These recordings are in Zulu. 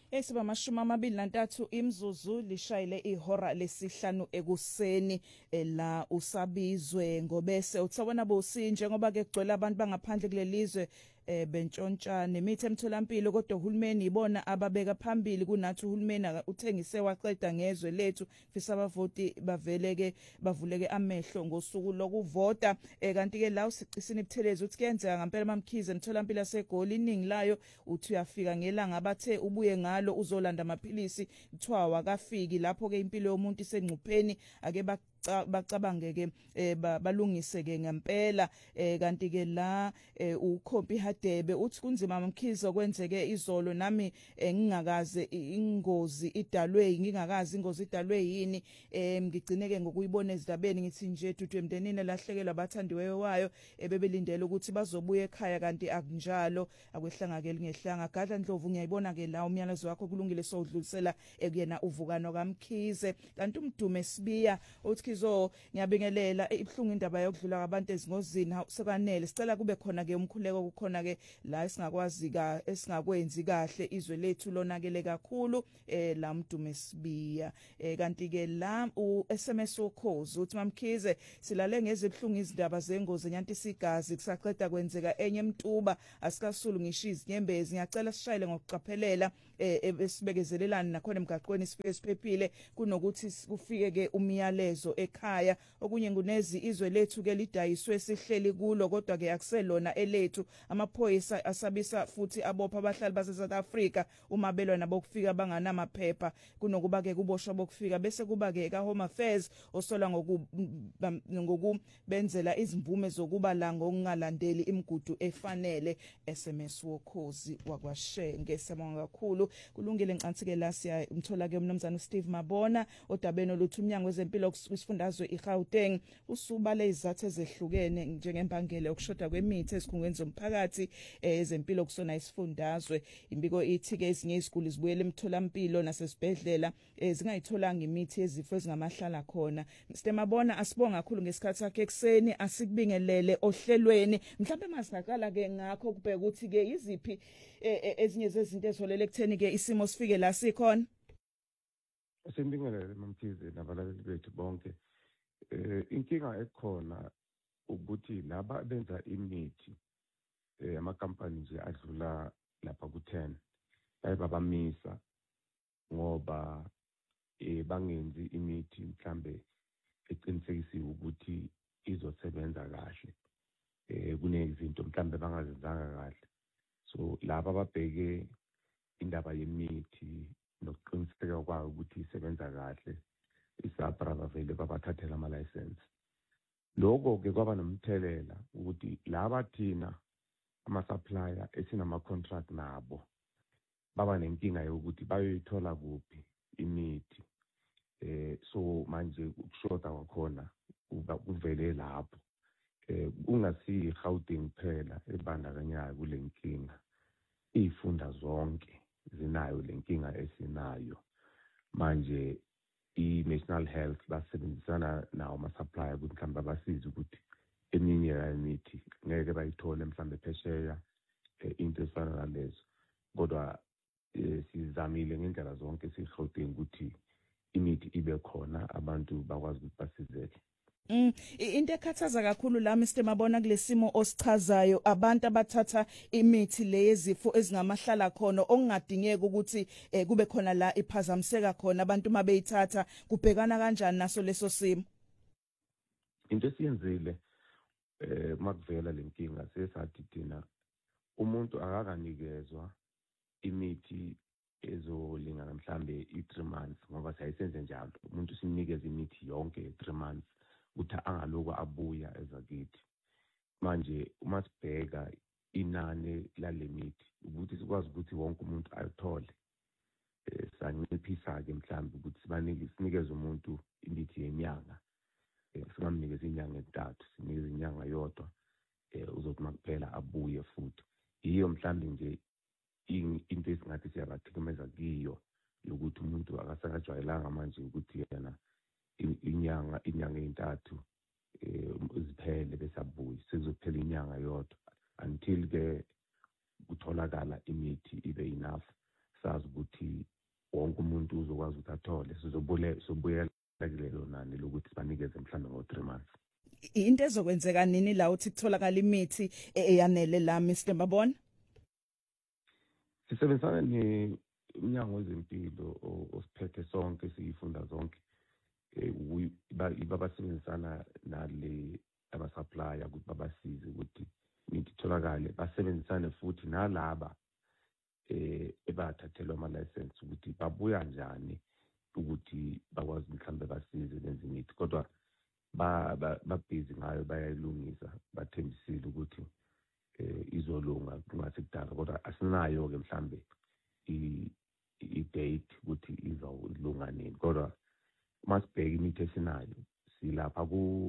Esiba 23 imzuzu lishayile ihora lesihlanu ekuseni la usabizwe ngobese uthobona bosi njengoba ke gcwele abantu bangaphandle kulelizwe bentshontsha nemithi emtholampilo kodwa uhulumeni ibona ababeka phambili kunathi uhulumeni uthengise waqeda ngezwe lethu fisa abavoti baveleke bavuleke amehlo ngosuku lokuvota kanti ke la usicisini ibuthelezi uthi kuyenzeka ngempela mamkhize emtholampilo yaseGoli iningi layo uthi uyafika ngelanga bathe ubuye ngalo uzolanda amaphilisi kuthiwa wakafiki lapho ke impilo yomuntu isengcupheni ake bacabangeke balungise ke ngempela kanti ke la ukhompi Hadebe uthi kunzima mamkhizo kwenzeke izolo nami ngingakaze ingozi idalwe yini ngigcineke ngokuyibona ezidabeni ngithi nje dudu emndenini lahlekelwa abathandiweyo wayo bebelindele ukuthi bazobuya ekhaya kanti akunjalo akwehlanga ke lingehlanga gadla Ndlovu ngiyayibona ke la umyalezo wakho kulungile sowudlulisela ekuyena uvukano kaMkhize kanti umdume Sibiya uthi ngiyabingelela ibhlungu indaba yokudlula kwabantu ezingozini sekwanele sicela kube khona ke umkhuleko kukhona ke la esingakwenzi kahle izwe lethu lonakele kakhulu la mdume Sibiya kanti ke la uSMS ukhozi uthi mamkhize silale ngezibhlungu izindaba zengozi nyanti isigazi kusaqeda kwenzeka enye emtuba asikasulu ngisho izinyembezi ngiyacela sishayele ngokucaphelela esibekezelelana nakhona emgaqweni siphephile kunokuthi kufike ke umyalezo ekhaya okunye ngunezi izwe lethu ke lidayiswe sihleli kulo kodwa ke akuselona elethu amaphoyisa asabisa futhi abopha abahlali base South Africa uma belwa nabo kufika banganamaphepha kunokuba ke kuboshwa bokufika bese kuba ke ka Home Affairs osola ngokubenzela izimvume zokuba la ngokungalandeli imigudu efanele SMS wokhozi wakwaShenge sibonga kakhulu kulungile ncansi ke la siya umthola ke umnomzana uSteve Mabona odabeni oluthi umnyango wezempilo kwisifundazwe iGauteng usubale izathu ezehlukene njengembangela yokushoda kwemithi ezikhungweni zomphakathi ezempilo kusona isifundazwe imbiko ithi ke ezinye iziguli zibuyele emtholampilo nasesibhedlela zingayitholanga imithi yezifo ezingamahlala khona Mr Mabona asibonga kakhulu ngesikhathi sakhe ekseni asikubingelele ohlelweni mhlawumbe masingaqala ke ngakho kubheka ukuthi ke iziphi ezinye zezinto ezolele ekutheni ke isimo sifike la sikhona Sembingelele mamkhize nabalaleli bethu bonke inkinga ekhona ukuthi laba benza imithi amakampani nje adlula lapha ku10 bayabamisa ngoba bangenzi imithi mhlambe eqinisekisiwe ukuthi izosebenza kahle kunezinto mhlambe bangazenzanga kahle so laba babheke indaba yemithi nokuqiniseka kwayo ukuthi isebenza kahle isabra bavele babathathela ama license lokho ke kwaba nomthelela ukuthi laba thina ama supplier esinama contract nabo baba nenkinga yokuthi bayoyithola kuphi imithi so manje ukushoda kwakhona kuvele lapho ungasi Gauteng phela ebandakanyayo kule nkinga izifunda zonke zinayo lenkinga esinayo manje i-National Health basebenzisana nawo ama-supplier ukuthi mhlawumbe basize ukuthi eminye yemithi ngeke bayithole mhlawumbe phesheya into efana nalezo kodwa sizamile ngendlela zonke sihlodeng ukuthi imithi ibe khona abantu bakwazi ukuthi basizeke into ekhathaza kakhulu la Mr Mabona kulesimo osichazayo abantu abathatha imithi lezifo ezingamahlala khona okungadingeka ukuthi kube khona la iphazamiseka khona abantu mabeyithatha kubhekana kanjani naso leso simo into esiyenzile makuvela lenkinga sesathi thina umuntu akakanikezwa imithi ezolingana mhlambe i3 months ngoba sayisenze njalo umuntu simnikeza imithi yonke 3 months ukuthi angaloku abuya ezakithi manje uma sibheka inani lalemithi ukuthi sikwazi ukuthi wonke umuntu ayithole sanciphisa ke mhlambe ukuthi sinikeze umuntu imithi yenyanga singamnikeza inyanga ezintathu sinikeze inyanga yodwa uzothi makuphela abuye futhi iyo mhlambe nje into esingathi siyabathikameza kiyo yokuthi umuntu akasakajwayelanga manje ukuthi yena inyanga ezintathu ziphele bese abuye sekuzophela inyanga yodwa until ke kutholakala imithi ibe enough sazi ukuthi silithole sobuyela kulelo nani lokuthi banikeze mhlawumbe ngo-3 months. Into ezokwenzeka nini la uthi kutholakala imithi eyanele la Mr Mabona? Sisebenzisana neMnyango wezempilo osiphethe sonke siyifunda zonke. Babasebenzisana nale abasupplier ukuthi babasize ukuthi imithi itholakale, basebenzisane futhi nalaba ebathathelwa ama-license ukuthi babuya njani ukuthi bakwazi mhlawumbe basize benze imithi, kodwa babhizi ngayo bayayilungisa, bathembisile ukuthi izolunga kungasekudala, kodwa asinayo-ke mhlawumbe i-date ukuthi izolunga nini, kodwa masibheka imithi esinayo silapha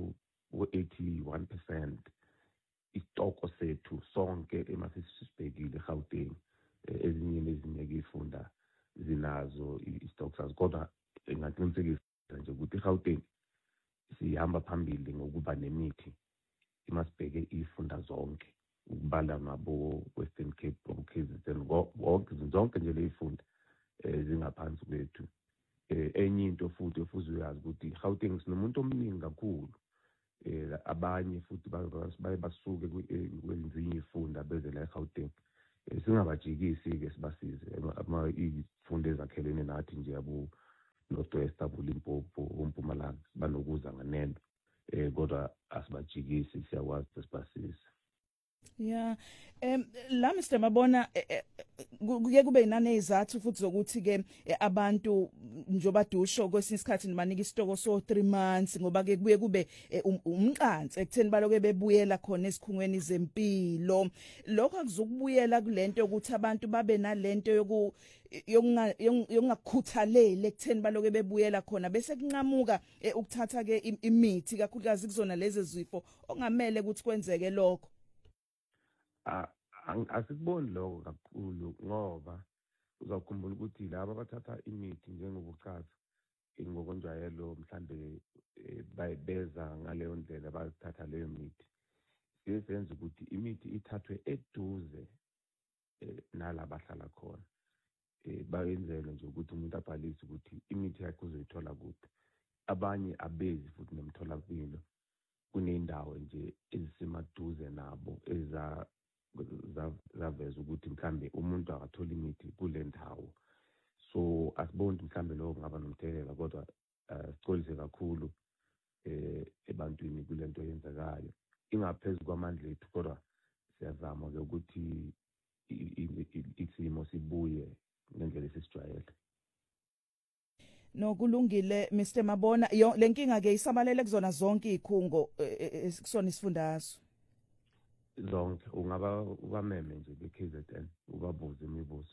ku-81% isitoko sethu sonke emasisibhekile eGauteng. Ezinye nezinye ifunda zinazo i-stock sazo, kodwa ngaqinisekisa nje ukuthi eGauteng sihamba phambili ngokuba nemithi emasibheke ifunda zonke, ukubala nabo Western Cape, KZN, zonke nje ley'funda zingaphansi kwethu. Enye into futhi efuze uyazi ukuthi eGauteng sinomuntu omningi kakhulu, abanye futhi baye basuke kwezinye ifunda beze la eGauteng. Singabajikisi-ke sibasize iy'funda ezakhelene nathi nje abo Northwest, abo Limpopo, oMpumalanga banokuza nganeno, kodwa asibajikisi, siyakwazi sibasize. Yeah. La Mr Mabona kuye kube inane izathu futhi zokuthi ke abantu njoba dusho kwesinye isikhathi nibanika isitoko so 3 months ngoba ke kuye kube umqansi ekutheni baloke bebuyela khona esikhungweni zempilo. Lokho akuzukubuyela kulento ukuthi abantu babe nalento yokungakhuthalele ekutheni baloke bebuyela khona bese kunqamuka ukuthatha ke imithi kakhulukazi kuzona lezi zifo ongamele ukuthi kwenzeke lokho. Asikuboni lokho kakhulu ngoba uzakhumbula ukuthi laba abathatha imithi njengobuchaza ngokonjayelo mhlambe beza ngaleyo ndlela bazithatha leyo mithi, siyenza ukuthi imithi ithathwe eduze nalaba ahlala khona, bayenzele nje ukuthi umuntu abhalise ukuthi imithi yakhe uzoyithola kuphi. Abanye abezi futhi nemtholampilo, kunendawo nje ezisemaduze nabo zaveza ukuthi mhlambe umuntu akathola imithi kule ndawo. So asiboni mhlambe lokho kungaba nomthelela, kodwa sixolise kakhulu ebantwini kulento eyenzekayo ingaphezu kwamandla ethu, kodwa siyazama-ke ukuthi isimo sibuye ngendlela esisijwayele. No kulungile Mr Mabona, lenkinga ke isabalele kuzona zonke izikhungo kusona isifundazwe. Zonke ungaba ubameme nje be-KZN ubabuze imibuzo.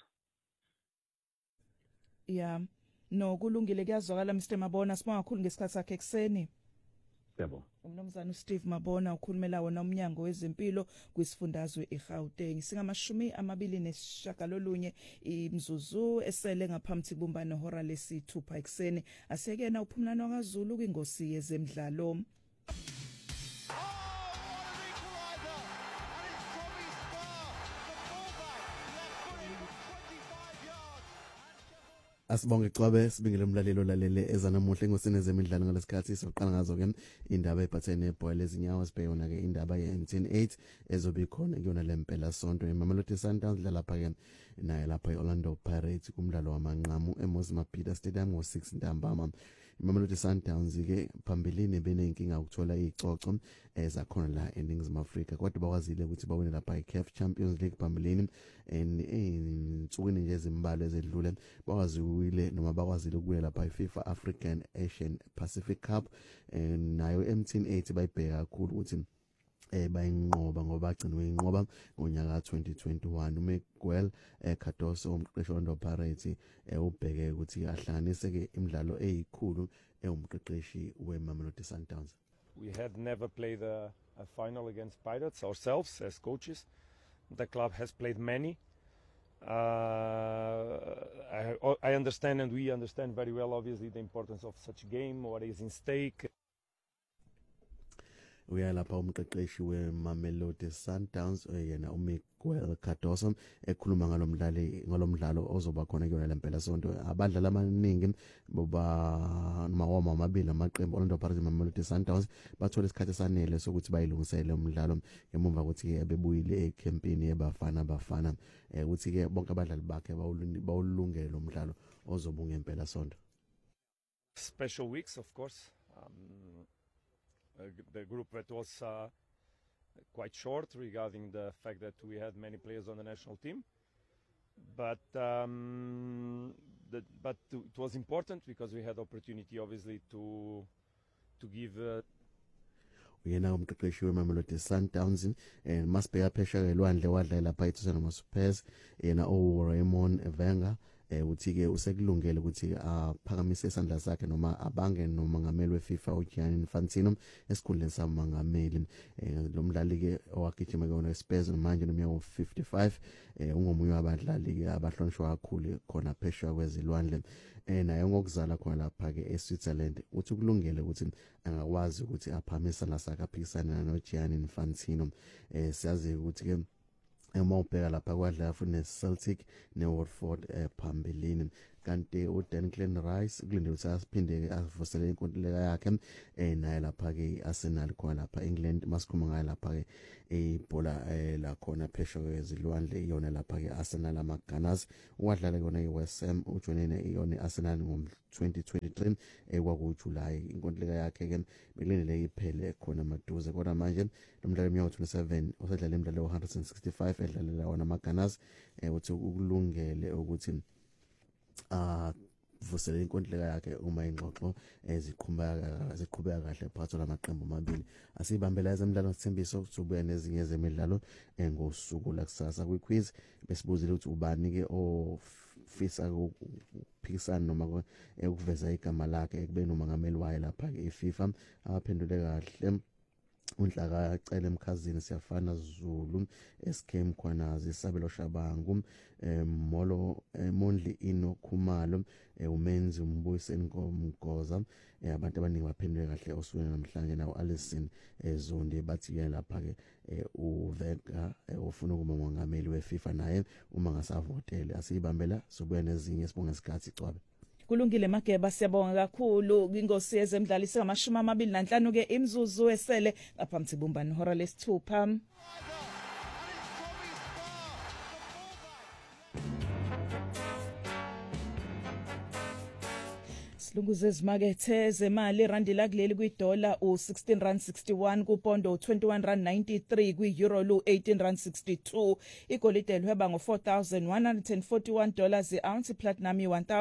Yeah. No kulungile kuyazwakala Mr Mabona, sibonga kakhulu ngesikhathi sakhe ekseni. Yebo. Umnumzana uSteve Mabona ukhulumela wona umnyango wezempilo kwisifundazwe eGauteng. Singamashumi 29 esele ngaphambi kubumbano hora lesi-6 ekseni. Asekena uphumlano kaZulu kwingosi yezemidlalo. Asibonge Cwabe, sibingele umlaleli olalele ezanamuhle engosini zemidlalo ngalesikhathi soqala ngazo ke indaba ephathene nebhola lezinyawo sibhekona ke indaba ye-MTN8 ezobe khona kuyona lempela sonto eMamelodi Sundowns dlala lapha ke naye lapha eOrlando Pirates kumdlalo wamanqamu eMozambique Stadium ngo-6 ntambama. iMamelodi Sundowns ke phambilini benenkinga ukuthola izicoco ezakhona la eNingizimu Afrika, kodwa bakwazile ukuthi bawine lapha iCAF Champions League phambilini ensukwini nje ezimbalwa ezedlule bakwazile noma bakwazile ukubuya lapha iFIFA African Asian Pacific Cup nayo MTN8 bayibheka kakhulu ukuthi bayinqoba ngoba bagcinwe inqoba ngonyaka 2021. uMiguel Cardoso umqeqeshi weOrlando Pirates ubheke ukuthi ahlanganise ke imidlalo eyikhulu umqeqeshi weMamelodi Sundowns. We had never played a final against Pirates ourselves as coaches. The club has played many. I understand, and we understand very well, obviously, the importance of such a game, what is in stake. uyalapha umqeqeshi weMamelodi Sundowns yena uMiguel Cardoso ekhuluma ngalomdlalo ozoba khona kuyona lempela sonto. Abadlali abaningi boba mawama amabili amaqembu Orlando Pirates neMamelodi Sundowns bathola isikhathi esanele sokuthi bayilungisele umdlalo ngemuva ukuthi bebuyile ecampaign yebafana ukuthi ke bonke abadlali bakhe bawulungele lo mdlalo ozoba ngempela sonto. Special weeks, of course. The group that was quite short regarding the fact that we had many players on the national team, but it was important because we had opportunity, obviously, to give. Uyena umqeqeshi weMamelodi Sundowns masibheka phesheya elwandle wadlala lapha eTottenham Hotspur yena Raymond Wenger uthi ke usekulungele ukuthi aphakamise isandla sakhe noma abange nomongameli weFIFA uGianni Infantino esikhundleni samongameli. Lo mdlali ke owagijima kona eSpurs manje nominyaka u55 ungomunye wabadlali ke abahlonishwa kakhulu khona phesheya kwezilwandle naye ngokuzala khona lapha ke eSwitzerland uthi kulungele ukuthi angakwazi ukuthi aphakamisa isandla sakhe aphikisana noGianni Infantino. Siyazi ukuthi ke uma ubheka lapha kwadla futhi Celtic neWatford phambilini kanti uDeclan Rice kulindele ukuthi asiphinde avusele inkontileka yakhe naye lapha ke Arsenal khona lapha England masikhuluma ngayo lapha ke ibhola la khona phesheya kwezilwandle iyona lapha ke Arsenal amaGunners wadlala kona iWest Ham ujoinene iyona Arsenal ngo2023 kwakuJuly inkontileka yakhe ke belindele iphele khona maduze kodwa manje lo mdlalo weminyaka 27 osedlala imidlalo 165 edlalela wona amaGunners uthi ukulungele ukuthi vusele inkontileka yakhe uma ingxoxo ziqhubeka kahle phakathi kwamaqembu amabili. Asibambela ezemidlalo sithembiso ukubuya nezinye ezemidlalo ngosuku lakusasa kwiquiz besibuzile ukuthi ubani ke ofisa ukuphikisana noma ukuveza igama lakhe ekubeni umongameli wayo lapha ke iFIFA. Abaphendule kahle uNhlaka Cele Mkhazini Siyafana Zulu SK Mkhwanazi Sabelo Shabangu Molo Mondli Ino Khumalo umenzi umbuyiseni Ngomgoza abantu abaningi baphendule kahle osukwini namhlanje nawo Alison Zondi bathi yena lapha ke uveka ufuna ukuba umongameli weFIFA naye uma ngasavotele. Asibambela sobuya nezinye sibonga isikhathi Cwabe. Kulungile Mageba siyabonga kakhulu ingosi yezemidlalo isingamashumi 25 ke imzuzu esele ngaphambi sibumbana ihora lesithupha. Silunguze izimakethe zemali randi lakuleli kwidola u16.61 kupondo u21.93 kwi-euro lu18.62 igolide lihweba ngo$4,141 i-ounce platinum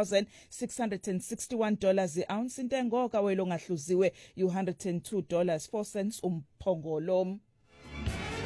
$1,661 i-ounce intengo kawelo ngahluziwe u$102.04 umphongolo.